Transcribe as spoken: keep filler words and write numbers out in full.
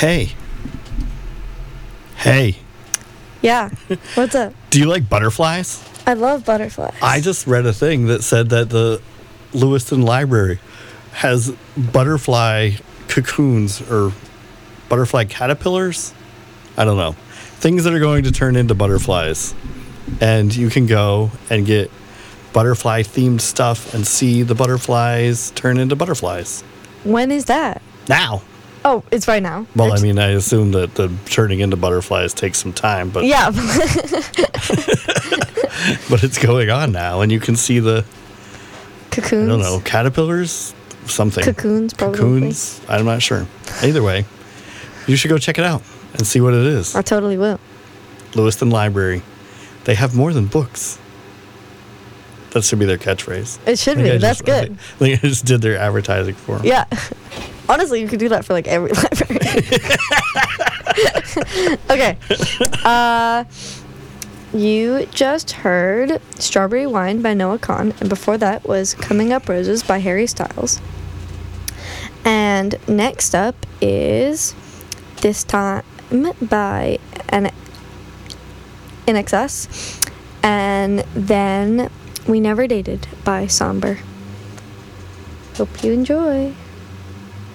Hey. Hey. Yeah. What's up? Do you like butterflies? I love butterflies. I just read a thing that said that the Lewiston Library has butterfly cocoons or butterfly caterpillars. I don't know. Things that are going to turn into butterflies. And you can go and get butterfly themed stuff and see the butterflies turn into butterflies. When is that? Now. Oh, it's right now. Well, It's- I mean, I assume that the turning into butterflies takes some time, but Yeah. but it's going on now, and you can see the Cocoons. I don't know caterpillars, something Cocoons, probably. cocoons. I'm not sure. Either way, you should go check it out and see what it is. I totally will. Lewiston Library. They have more than books. That should be their catchphrase. It should I think be. I That's just- good. I think I just did their advertising for them. Yeah. Honestly, you could do that for like every library. Okay. Uh, you just heard Strawberry Wine by Noah Kahn, and before that was Coming Up Roses by Harry Styles. And next up is This Time by N- NXS. And then We Never Dated by Somber. Hope you enjoy.